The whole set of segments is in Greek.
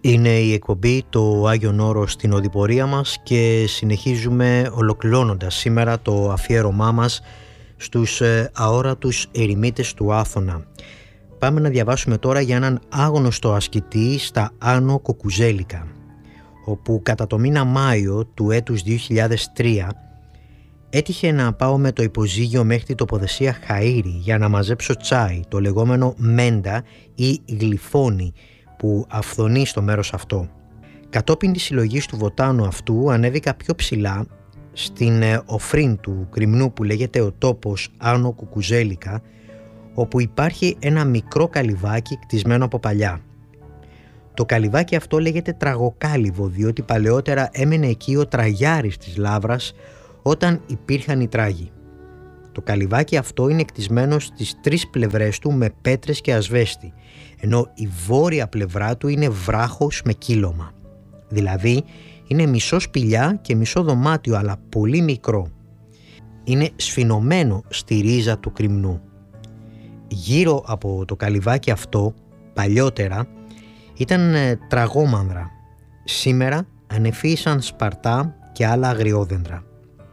Είναι η εκπομπή «Το Άγιον Όρος» στην οδηπορία μας και συνεχίζουμε ολοκληρώνοντας σήμερα το αφιέρωμά μας στους αόρατους ερημίτες του Άθωνα. Πάμε να διαβάσουμε τώρα για έναν άγνωστο ασκητή στα Άνω Κουκουζέλικα, όπου κατά το μήνα Μάιο του έτους 2003 έτυχε να πάω με το υποζύγιο μέχρι την τοποθεσία Χαΐρη για να μαζέψω τσάι, το λεγόμενο μέντα ή γλυφόνι, που αυθονεί στο μέρος αυτό. Κατόπιν της συλλογής του βοτάνου αυτού ανέβηκα πιο ψηλά στην οφρήν του κρημνού που λέγεται ο τόπος Άνω Κουκουζέλικα, όπου υπάρχει ένα μικρό καλυβάκι κτισμένο από παλιά. Το καλυβάκι αυτό λέγεται Τραγοκάλυβο, διότι παλαιότερα έμενε εκεί ο τραγιάρης της Λαύρας όταν υπήρχαν οι τράγοι. Το καλυβάκι αυτό είναι κτισμένο στις τρεις πλευρές του με πέτρες και ασβέστη, ενώ η βόρεια πλευρά του είναι βράχος με κύλωμα. Δηλαδή είναι μισό σπηλιά και μισό δωμάτιο, αλλά πολύ μικρό. Είναι σφινωμένο στη ρίζα του κρημνού. Γύρω από το καλυβάκι αυτό, παλιότερα, ήταν τραγόμανδρα. Σήμερα ανεφύησαν σπαρτά και άλλα αγριόδεντρα.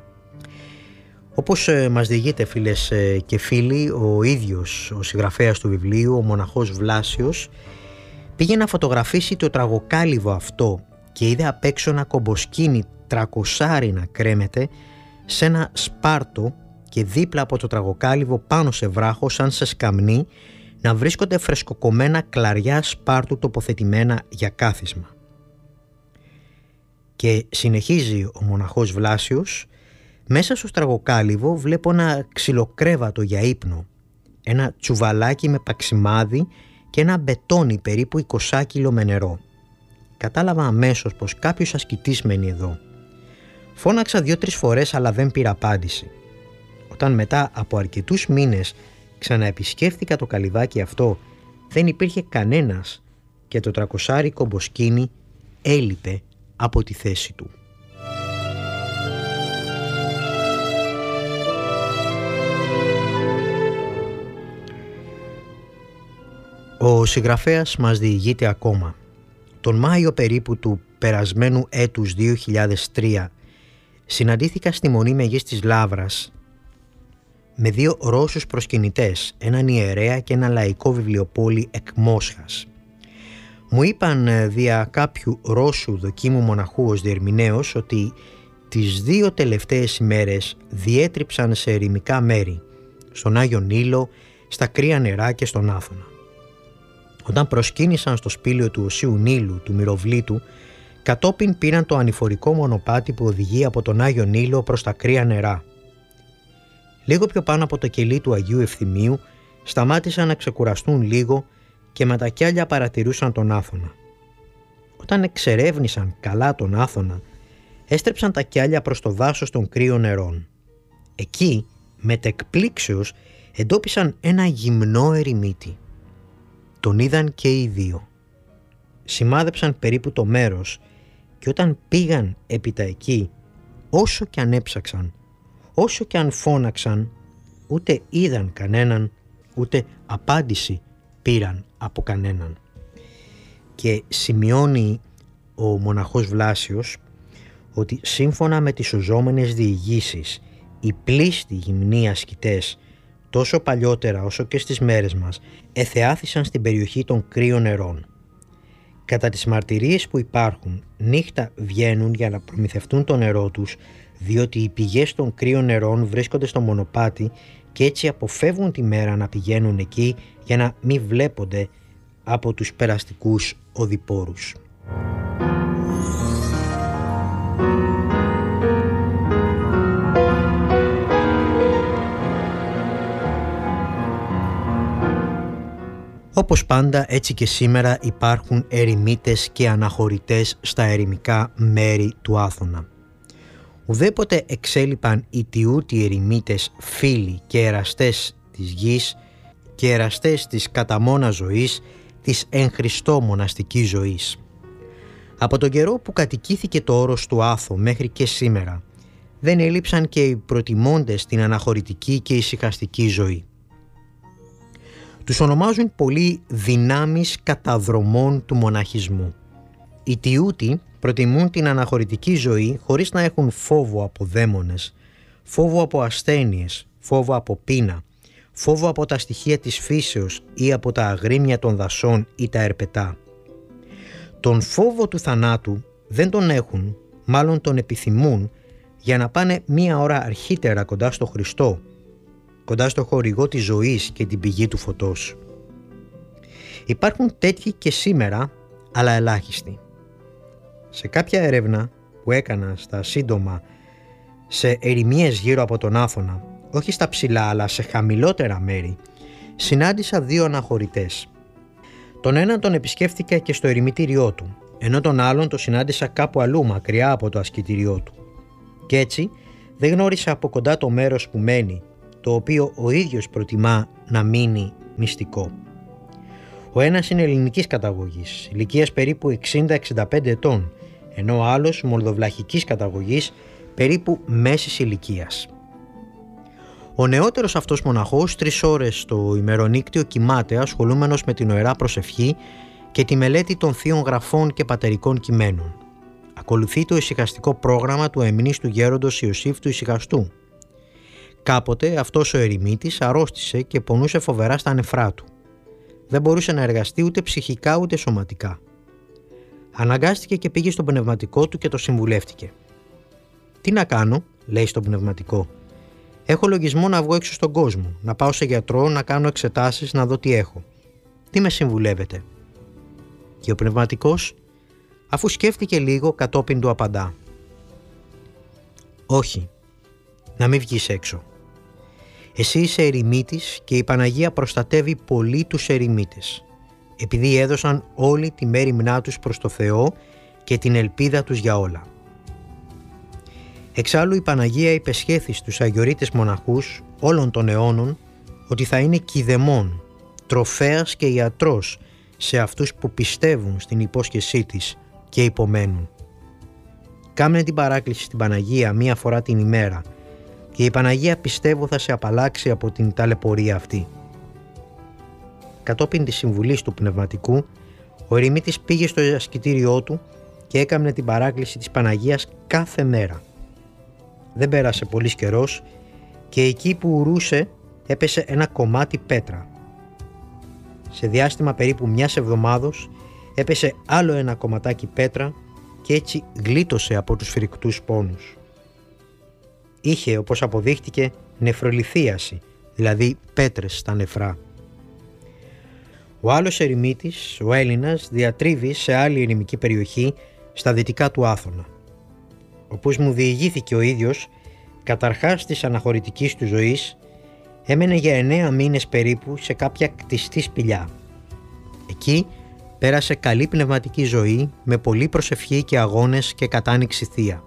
Όπως μας διηγείται, φίλες και φίλοι, ο ίδιος ο συγγραφέας του βιβλίου, ο μοναχός Βλάσιος, πήγε να φωτογραφίσει το τραγοκάλυβο αυτό και είδε απ' έξω ένα κομποσκίνι 300 να κρέμεται σε ένα σπάρτο και δίπλα από το τραγοκάλυβο πάνω σε βράχο σαν σε σκαμνί να βρίσκονται φρεσκοκομμένα κλαριά σπάρτου τοποθετημένα για κάθισμα. Και συνεχίζει ο μοναχός Βλάσιος: μέσα στο στραγοκάλυβο βλέπω ένα ξυλοκρέβατο για ύπνο, ένα τσουβαλάκι με παξιμάδι και ένα μπετόνι περίπου 20 κιλο με νερό. Κατάλαβα αμέσως πως κάποιος ασκητής μένει εδώ. Φώναξα 2-3 φορές αλλά δεν πήρα απάντηση. Όταν μετά από αρκετούς μήνες ξαναεπισκέφθηκα το καλυβάκι αυτό, δεν υπήρχε κανένας και το 300 κομποσκίνι έλειπε από τη θέση του. Ο συγγραφέας μας διηγείται ακόμα: τον Μάιο περίπου του περασμένου έτους 2003 συναντήθηκα στη Μονή Μεγής της Λαύρας με 2 Ρώσους προσκυνητές, έναν ιερέα και ένα λαϊκό βιβλιοπόλη εκ Μόσχας. Μου είπαν δια κάποιου Ρώσου δοκίμου μοναχού ως διερμηνέως ότι τις 2 τελευταίες ημέρες διέτριψαν σε ερημικά μέρη, στον Άγιο Νείλο, στα κρύα νερά και στον Άθωνα. Όταν προσκύνησαν στο σπήλαιο του Οσίου Νείλου, του Μυροβλήτου, κατόπιν πήραν το ανηφορικό μονοπάτι που οδηγεί από τον Άγιο Νείλο προς τα κρύα νερά. Λίγο πιο πάνω από το κελί του Αγίου Ευθυμίου σταμάτησαν να ξεκουραστούν λίγο και με τα κιάλια παρατηρούσαν τον Άθωνα. Όταν εξερεύνησαν καλά τον Άθωνα, έστρεψαν τα κιάλια προς το δάσος των κρύων νερών. Εκεί, μετεκπλήξεως, εντόπισαν ένα γυμνό ερημίτη. Τον είδαν και οι 2. Σημάδεψαν περίπου το μέρος και όταν πήγαν έπειτα εκεί, όσο κι αν έψαξαν, όσο κι αν φώναξαν, ούτε είδαν κανέναν, ούτε απάντηση πήραν από κανέναν. Και σημειώνει ο μοναχός Βλάσιος ότι σύμφωνα με τις σωζόμενες διηγήσεις, οι πλήστοι γυμνοί ασκητές τόσο παλιότερα όσο και στις μέρες μας εθεάθησαν στην περιοχή των κρύων νερών. Κατά τις μαρτυρίες που υπάρχουν, νύχτα βγαίνουν για να προμηθευτούν το νερό τους, διότι οι πηγές των κρύων νερών βρίσκονται στο μονοπάτι και έτσι αποφεύγουν τη μέρα να πηγαίνουν εκεί για να μην βλέπονται από τους περαστικούς οδηπόρους. Όπως πάντα, έτσι και σήμερα υπάρχουν ερημίτες και αναχωρητές στα ερημικά μέρη του Άθωνα. Ουδέποτε εξέλιπαν οι τιούτοι ερημίτες φίλοι και εραστές της γης και εραστές της καταμόνα ζωής, της εν Χριστώ μοναστικής ζωής. Από τον καιρό που κατοικήθηκε το όρος του Άθο μέχρι και σήμερα, δεν έλειψαν και οι προτιμώντες την αναχωρητική και ησυχαστική ζωή. Τους ονομάζουν πολλοί δυνάμεις καταδρομών του μοναχισμού. Οι τιούτοι προτιμούν την αναχωρητική ζωή χωρίς να έχουν φόβο από δαίμονες, φόβο από ασθένειες, φόβο από πείνα, φόβο από τα στοιχεία της φύσεως ή από τα αγρίμια των δασών ή τα ερπετά. Τον φόβο του θανάτου δεν τον έχουν, μάλλον τον επιθυμούν, για να πάνε 1 ώρα αρχίτερα κοντά στο Χριστό, κοντά στο χορηγό της ζωής και την πηγή του φωτός. Υπάρχουν τέτοιοι και σήμερα, αλλά ελάχιστοι. Σε κάποια έρευνα που έκανα στα σύντομα σε ερημίες γύρω από τον Άθωνα, όχι στα ψηλά αλλά σε χαμηλότερα μέρη, συνάντησα 2 αναχωρητές. Τον έναν τον επισκέφθηκα και στο ερημητήριό του, ενώ τον άλλον το συνάντησα κάπου αλλού μακριά από το ασκητήριό του. Κι έτσι δεν γνώρισα από κοντά το μέρος που μένει, το οποίο ο ίδιος προτιμά να μείνει μυστικό. Ο ένας είναι ελληνικής καταγωγής, ηλικίας περίπου 60-65 ετών, ενώ ο άλλος μολδοβλαχικής καταγωγής, περίπου μέσης ηλικίας. Ο νεότερος αυτός μοναχός 3 ώρες το ημερονύκτιο κοιμάται ασχολούμενος με την ωερά προσευχή και τη μελέτη των θείων γραφών και πατερικών κειμένων. Ακολουθεί το ησυχαστικό πρόγραμμα του εμνής του γέροντος Ιωσήφ του Ησυχαστού. Κάποτε αυτός ο ερημίτης αρρώστησε και πονούσε φοβερά στα νεφρά του. Δεν μπορούσε να εργαστεί ούτε ψυχικά ούτε σωματικά. Αναγκάστηκε και πήγε στο πνευματικό του και το συμβουλεύτηκε. «Τι να κάνω», λέει στο πνευματικό. «Έχω λογισμό να βγω έξω στον κόσμο, να πάω σε γιατρό, να κάνω εξετάσεις, να δω τι έχω. Τι με συμβουλεύετε?» Και ο πνευματικός, αφού σκέφτηκε λίγο, κατόπιν του απαντά: «Όχι, να μην βγεις έξω. Εσύ είσαι ερημίτης και η Παναγία προστατεύει πολύ τους ερημίτες, επειδή έδωσαν όλη τη μέριμνά τους προς το Θεό και την ελπίδα τους για όλα. Εξάλλου η Παναγία υπεσχέθη στους αγιορείτες μοναχούς όλων των αιώνων ότι θα είναι κηδεμόν, τροφέας και ιατρός σε αυτούς που πιστεύουν στην υπόσχεσή της και υπομένουν. Κάμνε την παράκληση στην Παναγία 1 φορά την ημέρα και η Παναγία πιστεύω θα σε απαλλάξει από την ταλαιπωρία αυτή». Κατόπιν της συμβουλής του πνευματικού, ο ερημίτης πήγε στο ασκητήριό του και έκαμνε την παράκληση της Παναγίας κάθε μέρα. Δεν πέρασε πολύς καιρός και εκεί που ουρούσε έπεσε ένα κομμάτι πέτρα. Σε διάστημα περίπου 1 εβδομάδος έπεσε άλλο ένα κομματάκι πέτρα και έτσι γλίτωσε από τους φρικτούς πόνους. Είχε, όπως αποδείχτηκε, νεφρολιθίαση, δηλαδή πέτρες στα νεφρά. Ο άλλος ερημίτης, ο Έλληνας, διατρίβει σε άλλη ερημική περιοχή στα δυτικά του Άθωνα. Όπως μου διηγήθηκε ο ίδιος, καταρχάς της αναχωρητικής του ζωής, έμενε για 9 μήνες περίπου σε κάποια κτιστή σπηλιά. Εκεί πέρασε καλή πνευματική ζωή με πολλή προσευχή και αγώνες και κατάνοιξη θεία.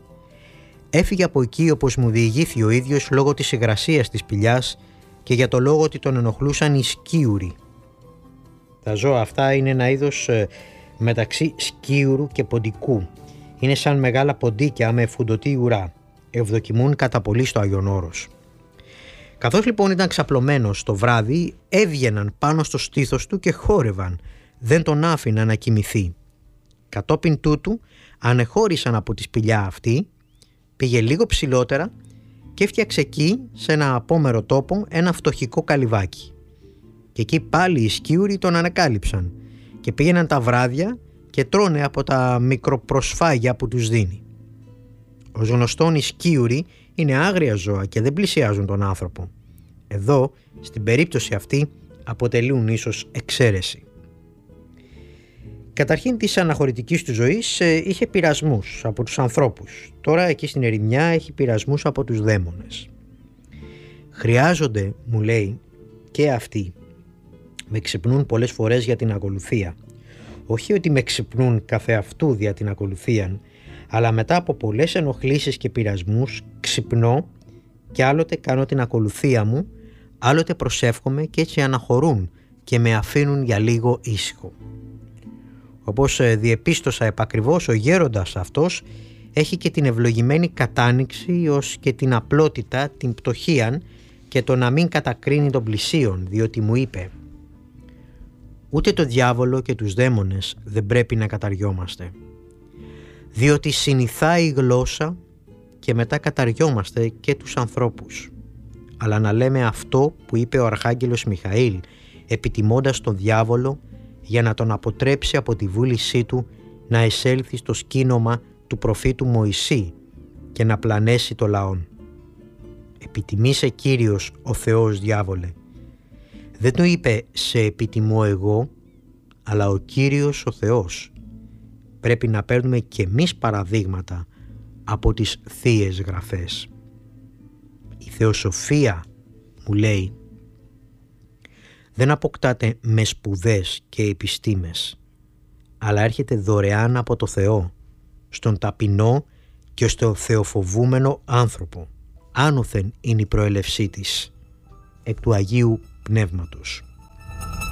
Έφυγε από εκεί, όπως μου διηγήθη ο ίδιος, λόγω της υγρασίας της σπηλιάς και για το λόγο ότι τον ενοχλούσαν οι σκίουροι. Τα ζώα αυτά είναι ένα είδος μεταξύ σκίουρου και ποντικού. Είναι σαν μεγάλα ποντίκια με φουντωτή ουρά. Ευδοκιμούν κατά πολύ στο Άγιον Όρος. Καθώς λοιπόν ήταν ξαπλωμένος το βράδυ, έβγαιναν πάνω στο στήθος του και χόρευαν. Δεν τον άφηναν να κοιμηθεί. Κατόπιν τούτου ανεχώρησαν από τη σπηλιά αυτή, πήγε λίγο ψηλότερα και έφτιαξε εκεί, σε ένα απόμερο τόπο, ένα φτωχικό καλυβάκι. Και εκεί πάλι οι σκίουροι τον ανακάλυψαν και πήγαιναν τα βράδια και τρώνε από τα μικροπροσφάγια που τους δίνει. Ως γνωστόν οι σκίουροι είναι άγρια ζώα και δεν πλησιάζουν τον άνθρωπο. Εδώ, στην περίπτωση αυτή, αποτελούν ίσως εξαίρεση. Καταρχήν της αναχωρητικής του ζωής είχε πειρασμούς από τους ανθρώπους. Τώρα εκεί στην ερημιά έχει πειρασμούς από τους δαίμονες. Χρειάζονται, μου λέει, και αυτοί. Με ξυπνούν πολλές φορές για την ακολουθία. Όχι ότι με ξυπνούν καθεαυτού δια την ακολουθίαν, αλλά μετά από πολλές ενοχλήσεις και πειρασμούς ξυπνώ και άλλοτε κάνω την ακολουθία μου, άλλοτε προσεύχομαι και έτσι αναχωρούν και με αφήνουν για λίγο ήσυχο. Όπως διεπίστωσα επακριβώς, ο γέροντας αυτός έχει και την ευλογημένη κατάνοιξη ως και την απλότητα, την πτωχίαν και το να μην κατακρίνει τον πλησίον, διότι μου είπε: Ούτε το διάβολο και τους δαίμονες δεν πρέπει να καταριόμαστε, διότι συνηθάει η γλώσσα και μετά καταριόμαστε και τους ανθρώπους. Αλλά να λέμε αυτό που είπε ο Αρχάγγελος Μιχαήλ, επιτιμώντας τον διάβολο για να τον αποτρέψει από τη βούλησή του να εισέλθει στο σκήνομα του προφήτου Μωυσή και να πλανέσει το λαόν. Επιτιμήσε Κύριος ο Θεός, διάβολε. Δεν το είπε σε επιτιμώ εγώ, αλλά ο Κύριος ο Θεός. Πρέπει να παίρνουμε κι εμείς παραδείγματα από τις Θείες Γραφές. Η θεοσοφία, μου λέει, δεν αποκτάται με σπουδές και επιστήμες, αλλά έρχεται δωρεάν από το Θεό, στον ταπεινό και στο θεοφοβούμενο άνθρωπο. Άνωθεν είναι η προέλευσή της, εκ του Αγίου Πνεύματος.